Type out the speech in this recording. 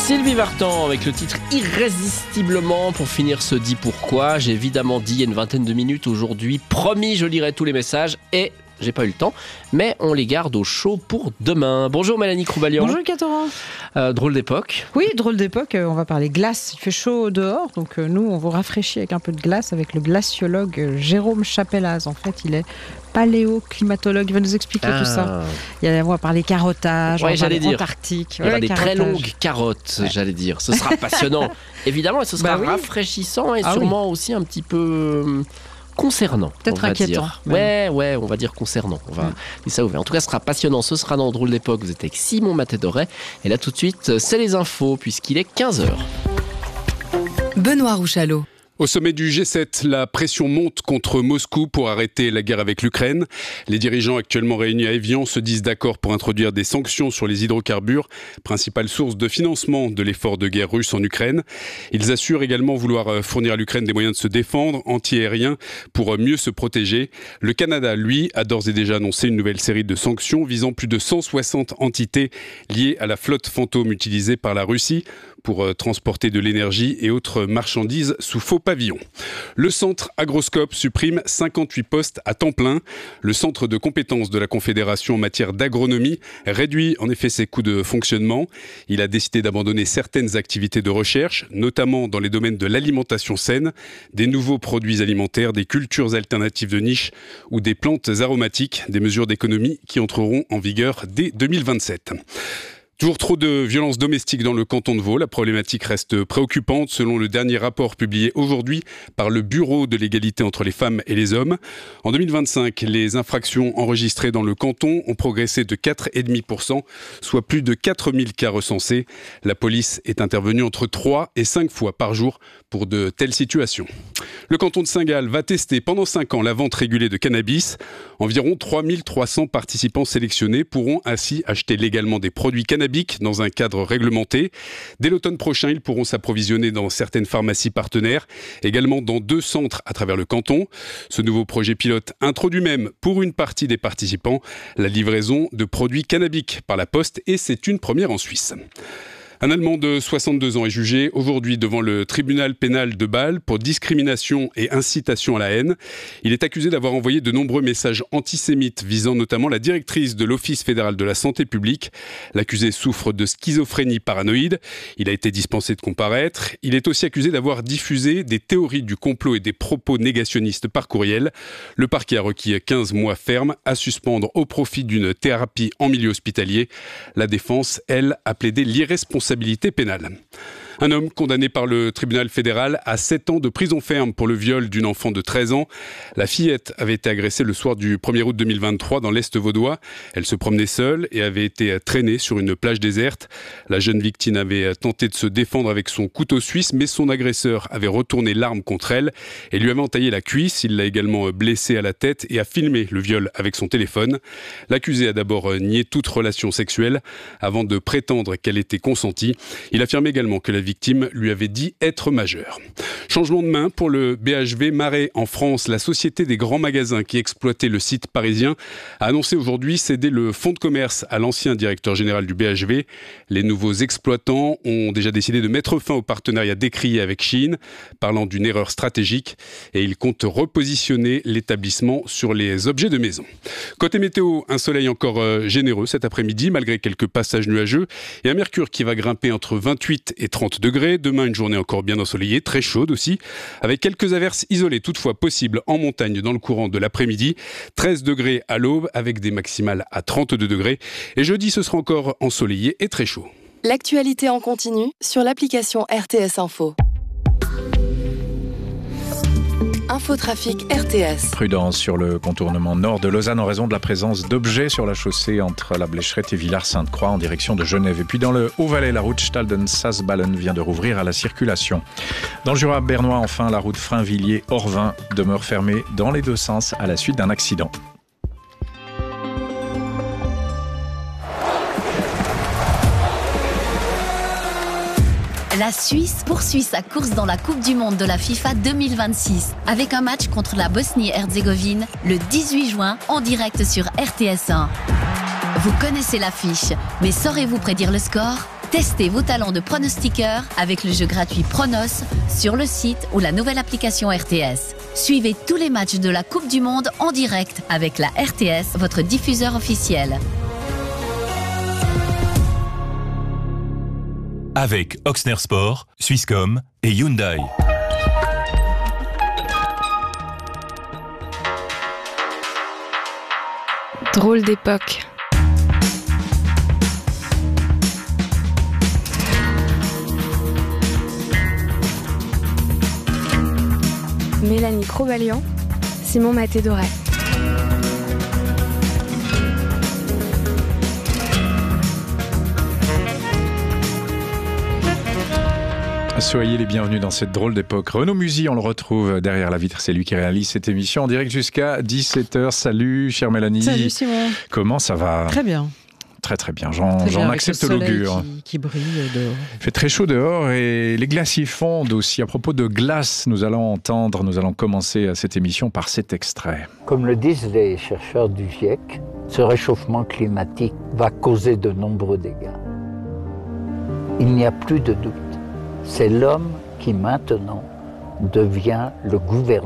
Sylvie Vartan avec le titre Irrésistiblement pour finir ce Dis pourquoi. J'ai évidemment dit il y a une vingtaine de minutes aujourd'hui, promis je lirai tous les messages et j'ai pas eu le temps, mais on les garde au chaud pour demain. Bonjour Mélanie Croubalian. Bonjour Catorin. Drôle d'époque. Oui, drôle d'époque, on va parler glace. Il fait chaud dehors, donc nous on vous rafraîchit avec un peu de glace avec le glaciologue Jérôme Chapelaz. En fait, il est paléoclimatologue, il va nous expliquer tout ça. On va parler carottage, on va parler Antarctique. Il y aura des très longues carottes, j'allais dire. Ce sera passionnant, évidemment, et ce sera rafraîchissant et sûrement aussi un petit peu... concernant, peut-être inquiétant. Ouais, on va dire concernant. On va dire ça ouvert. En tout cas, ce sera passionnant. Ce sera dans Drôle d'époque. Vous êtes avec Simon Matédoret. Et là, tout de suite, c'est les infos, puisqu'il est 15h. Benoît Rouchalot. Au sommet du G7, la pression monte contre Moscou pour arrêter la guerre avec l'Ukraine. Les dirigeants actuellement réunis à Évian se disent d'accord pour introduire des sanctions sur les hydrocarbures, principale source de financement de l'effort de guerre russe en Ukraine. Ils assurent également vouloir fournir à l'Ukraine des moyens de se défendre, anti-aériens, pour mieux se protéger. Le Canada, lui, a d'ores et déjà annoncé une nouvelle série de sanctions visant plus de 160 entités liées à la flotte fantôme utilisée par la Russie pour transporter de l'énergie et autres marchandises sous faux pavillon. Le centre Agroscope supprime 58 postes à temps plein. Le centre de compétences de la Confédération en matière d'agronomie réduit en effet ses coûts de fonctionnement. Il a décidé d'abandonner certaines activités de recherche, notamment dans les domaines de l'alimentation saine, des nouveaux produits alimentaires, des cultures alternatives de niche ou des plantes aromatiques, des mesures d'économie qui entreront en vigueur dès 2027. Toujours trop de violences domestiques dans le canton de Vaud. La problématique reste préoccupante selon le dernier rapport publié aujourd'hui par le Bureau de l'égalité entre les femmes et les hommes. En 2025, les infractions enregistrées dans le canton ont progressé de 4,5%, soit plus de 4000 cas recensés. La police est intervenue entre 3 et 5 fois par jour pour de telles situations. Le canton de Saint-Gall va tester pendant 5 ans la vente régulée de cannabis. Environ 3300 participants sélectionnés pourront ainsi acheter légalement des produits cannabis dans un cadre réglementé. Dès l'automne prochain, ils pourront s'approvisionner dans certaines pharmacies partenaires, également dans 2 centres à travers le canton. Ce nouveau projet pilote introduit même, pour une partie des participants, la livraison de produits cannabiques par la poste, et c'est une première en Suisse. Un Allemand de 62 ans est jugé aujourd'hui devant le tribunal pénal de Bâle pour discrimination et incitation à la haine. Il est accusé d'avoir envoyé de nombreux messages antisémites visant notamment la directrice de l'Office fédéral de la santé publique. L'accusé souffre de schizophrénie paranoïde. Il a été dispensé de comparaître. Il est aussi accusé d'avoir diffusé des théories du complot et des propos négationnistes par courriel. Le parquet a requis 15 mois ferme à suspendre au profit d'une thérapie en milieu hospitalier. La défense, elle, a plaidé l'irresponsabilité pénale. Un homme condamné par le tribunal fédéral à 7 ans de prison ferme pour le viol d'une enfant de 13 ans. La fillette avait été agressée le soir du 1er août 2023 dans l'Est vaudois. Elle se promenait seule et avait été traînée sur une plage déserte. La jeune victime avait tenté de se défendre avec son couteau suisse, mais son agresseur avait retourné l'arme contre elle et lui avait entaillé la cuisse. Il l'a également blessée à la tête et a filmé le viol avec son téléphone. L'accusé a d'abord nié toute relation sexuelle avant de prétendre qu'elle était consentie. Il affirme également que la victime lui avait dit être majeure. Changement de main pour le BHV Marais en France. La société des grands magasins qui exploitait le site parisien a annoncé aujourd'hui céder le fonds de commerce à l'ancien directeur général du BHV. Les nouveaux exploitants ont déjà décidé de mettre fin au partenariat décrié avec Chine, parlant d'une erreur stratégique, et ils comptent repositionner l'établissement sur les objets de maison. Côté météo, un soleil encore généreux cet après-midi, malgré quelques passages nuageux, et un mercure qui va grimper entre 28 et 30 degrés. Demain, une journée encore bien ensoleillée, très chaude aussi, avec quelques averses isolées toutefois possibles en montagne dans le courant de l'après-midi. 13 degrés à l'aube avec des maximales à 32 degrés. Et jeudi, ce sera encore ensoleillé et très chaud. L'actualité en continu sur l'application RTS Info. Infotrafic RTS. Prudence sur le contournement nord de Lausanne en raison de la présence d'objets sur la chaussée entre la Blécherette et Villars-Sainte-Croix en direction de Genève. Et puis dans le Haut-Valais, la route Stalden-Sassballen vient de rouvrir à la circulation. Dans le Jura bernois, enfin, la route Frainvilliers-Orvin demeure fermée dans les 2 sens à la suite d'un accident. La Suisse poursuit sa course dans la Coupe du Monde de la FIFA 2026 avec un match contre la Bosnie-Herzégovine le 18 juin en direct sur RTS 1. Vous connaissez l'affiche, mais saurez-vous prédire le score ? Testez vos talents de pronostiqueur avec le jeu gratuit Pronos sur le site ou la nouvelle application RTS. Suivez tous les matchs de la Coupe du Monde en direct avec la RTS, votre diffuseur officiel. Avec Oxner Sport, Swisscom et Hyundai. Drôle d'époque. Mélanie Crobalian, Simon Maté-Doré. Soyez les bienvenus dans cette drôle d'époque. Renaud Musy, on le retrouve derrière la vitre. C'est lui qui réalise cette émission en direct jusqu'à 17h. Salut, chère Mélanie. Salut, Simon. Comment ça va ? Très bien. Très très bien, j'en accepte l'augure. Qui brille dehors. Il fait très chaud dehors et les glaciers fondent aussi. À propos de glace, nous allons commencer cette émission par cet extrait. Comme le disent les chercheurs du GIEC, ce réchauffement climatique va causer de nombreux dégâts. Il n'y a plus de doute. C'est l'homme qui maintenant devient le gouvernement.